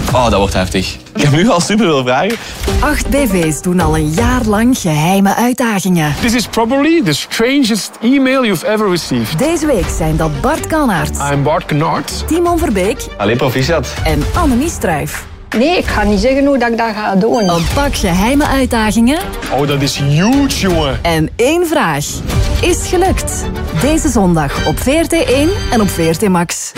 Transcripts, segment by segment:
Oh, dat wordt heftig. Ik heb nu al superveel vragen. 8 BV's doen al een jaar lang geheime uitdagingen. This is probably the strangest email you've ever received. Deze week zijn dat Bart Kannaert, I'm Bart Kannaert. Timon Verbeek Allee, proficiat. en Annemie Struijf. Nee, ik ga niet zeggen hoe dat ik dat ga doen. Een pak geheime uitdagingen Oh, dat is huge, jongen. en 1 vraag. Is gelukt. Deze zondag op VRT1 en op VRT Max.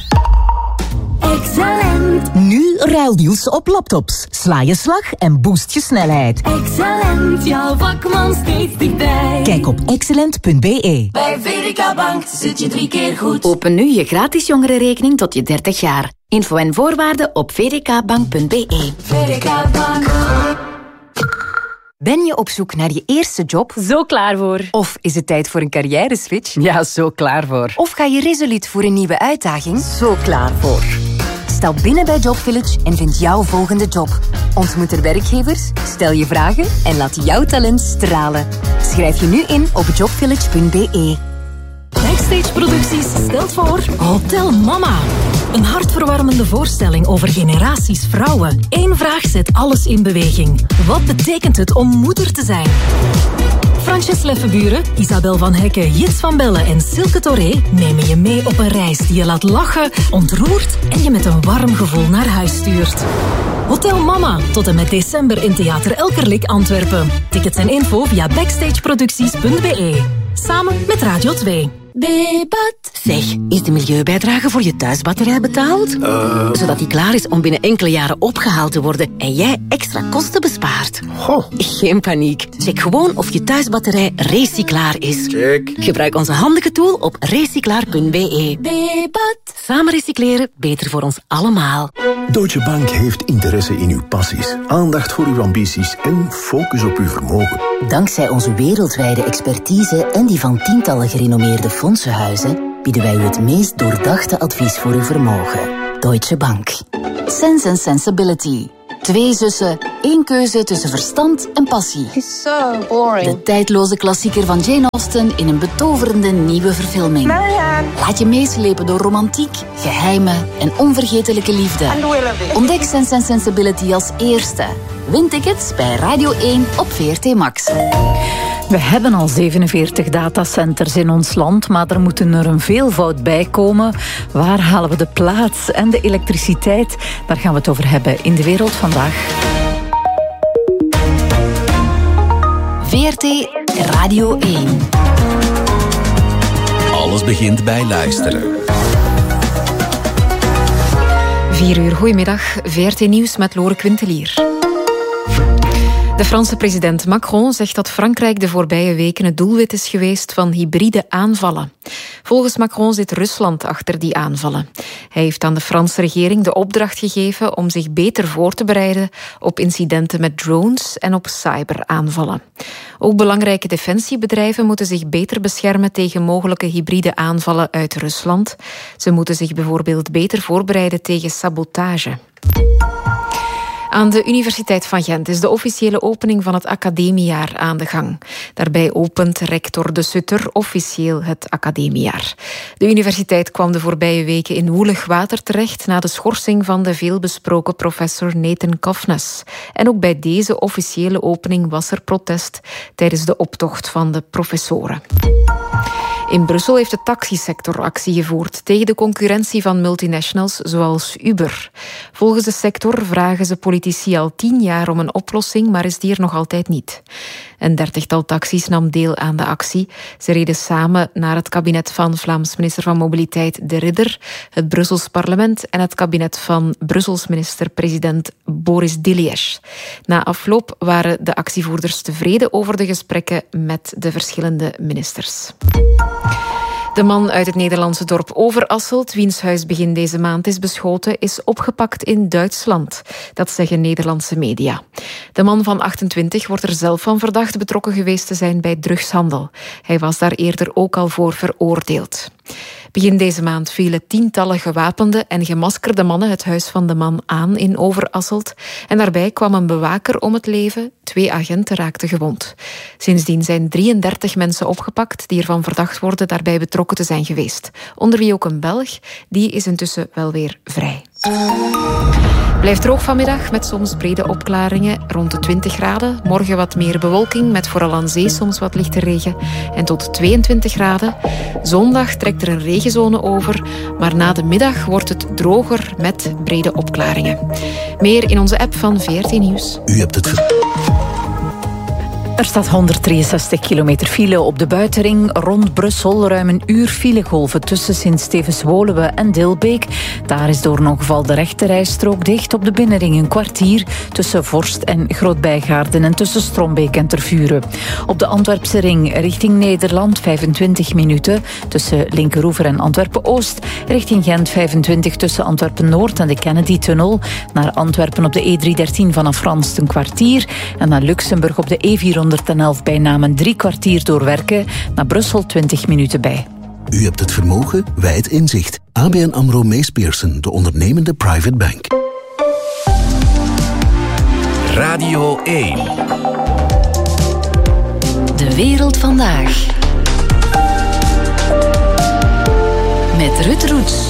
Excellent, Nu ruildeals op laptops. Sla je slag en boost je snelheid. excellent, jouw vakman steeds dichtbij. Kijk op excellent.be. Bij VDK Bank zit je 3 keer goed. Open nu je gratis jongerenrekening tot je 30 jaar. Info en voorwaarden op vdkbank.be. VDK Bank. Ben je op zoek naar je eerste job? Zo klaar voor. Of is het tijd voor een carrière-switch? Ja, zo klaar voor. Of ga je resoluut voor een nieuwe uitdaging? Zo klaar voor. Stap binnen bij Job Village en vind jouw volgende job. Ontmoet er werkgevers, stel je vragen en laat jouw talent stralen. Schrijf je nu in op jobvillage.be. Backstage Producties stelt voor Hotel Mama. Een hartverwarmende voorstelling over generaties vrouwen. 1 vraag zet alles in beweging. Wat betekent het om moeder te zijn? Frances Leffenburen, Isabel van Hekken, Jits van Bellen en Silke Toré nemen je mee op een reis die je laat lachen, ontroert en je met een warm gevoel naar huis stuurt. Hotel Mama, tot en met december in Theater Elkerlijk Antwerpen. Tickets en info via backstageproducties.be. Samen met Radio 2. Bebat. Zeg, is de milieubijdrage voor je thuisbatterij betaald? Zodat die klaar is om binnen enkele jaren opgehaald te worden en jij extra kosten bespaart. Geen paniek. Check gewoon of je thuisbatterij recyclaar is. Check. Gebruik onze handige tool op recyclaar.be. Bebat. Samen recycleren, beter voor ons allemaal. Deutsche Bank heeft interesse in uw passies, aandacht voor uw ambities en focus op uw vermogen. Dankzij onze wereldwijde expertise en die van tientallen gerenommeerde fondsenhuizen bieden wij u het meest doordachte advies voor uw vermogen. Deutsche Bank. Sense and Sensibility. 2 zussen, 1 keuze tussen verstand en passie. It's so boring. De tijdloze klassieker van Jane Austen in een betoverende nieuwe verfilming. Laat je meeslepen door romantiek, geheimen en onvergetelijke liefde. Ontdek Sense and Sensibility als eerste. Win tickets bij Radio 1 op VRT Max. We hebben al 47 datacenters in ons land, maar er moeten er een veelvoud bij komen. Waar halen we de plaats en de elektriciteit? Daar gaan we het over hebben in De Wereld Vandaag. VRT Radio 1. Alles begint bij luisteren. 4 uur, goedemiddag. VRT Nieuws met Lore Quintelier. De Franse president Macron zegt dat Frankrijk de voorbije weken het doelwit is geweest van hybride aanvallen. Volgens Macron zit Rusland achter die aanvallen. Hij heeft aan de Franse regering de opdracht gegeven om zich beter voor te bereiden op incidenten met drones en op cyberaanvallen. Ook belangrijke defensiebedrijven moeten zich beter beschermen tegen mogelijke hybride aanvallen uit Rusland. Ze moeten zich bijvoorbeeld beter voorbereiden tegen sabotage. Aan de Universiteit van Gent is de officiële opening van het academiejaar aan de gang. Daarbij opent rector De Sutter officieel het academiejaar. De universiteit kwam de voorbije weken in woelig water terecht na de schorsing van de veelbesproken professor Nathan Kofnes. En ook bij deze officiële opening was er protest tijdens de optocht van de professoren. In Brussel heeft de taxisector actie gevoerd tegen de concurrentie van multinationals zoals Uber. Volgens de sector vragen ze politici al 10 jaar om een oplossing, maar is die er nog altijd niet. Een 30-tal taxis nam deel aan de actie. Ze reden samen naar het kabinet van Vlaams minister van Mobiliteit De Ridder, het Brussels parlement en het kabinet van Brussels minister-president Boris Dilies. Na afloop waren de actievoerders tevreden over de gesprekken met de verschillende ministers. De man uit het Nederlandse dorp Overasselt, wiens huis begin deze maand is beschoten, is opgepakt in Duitsland. Dat zeggen Nederlandse media. De man van 28 wordt er zelf van verdacht betrokken geweest te zijn bij drugshandel. Hij was daar eerder ook al voor veroordeeld. Begin deze maand vielen tientallen gewapende en gemaskerde mannen het huis van de man aan in Overasselt. En daarbij kwam een bewaker om het leven. 2 agenten raakten gewond. Sindsdien zijn 33 mensen opgepakt die ervan verdacht worden daarbij betrokken te zijn geweest. Onder wie ook een Belg, die is intussen wel weer vrij. Blijft droog vanmiddag met soms brede opklaringen rond de 20 graden. Morgen wat meer bewolking met vooral aan zee soms wat lichte regen en tot 22 graden. Zondag trekt er een regenzone over, maar na de middag wordt het droger met brede opklaringen. Meer in onze app van VRT Nieuws. U hebt het Er staat 163 kilometer file op de buitenring rond Brussel. Ruim een uur filegolven tussen Sint-Stevens-Woluwe en Dilbeek. Daar is door een ongeval de rechterrijstrook dicht. Op de binnenring een kwartier tussen Vorst en Groot-Bijgaarden en tussen Strombeek en Tervuren. Op de Antwerpse ring richting Nederland 25 minuten tussen Linkeroever en Antwerpen-Oost. Richting Gent 25 tussen Antwerpen-Noord en de Kennedy-tunnel. Naar Antwerpen op de E313 vanaf Ranst een kwartier. En naar Luxemburg op de E411 bij Namen 3 kwartier doorwerken. Naar Brussel 20 minuten bij. U hebt het vermogen, wij het inzicht. ABN AMRO Mees Pierson, de ondernemende private bank. Radio 1. De wereld vandaag. Met Ruud Roets.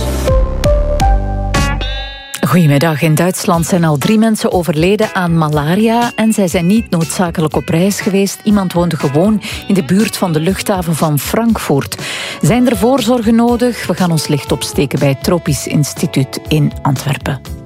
Goedemiddag. In Duitsland zijn al 3 mensen overleden aan malaria en zij zijn niet noodzakelijk op reis geweest. Iemand woonde gewoon in de buurt van de luchthaven van Frankfurt. Zijn er voorzorgen nodig? We gaan ons licht opsteken bij het Tropisch Instituut in Antwerpen.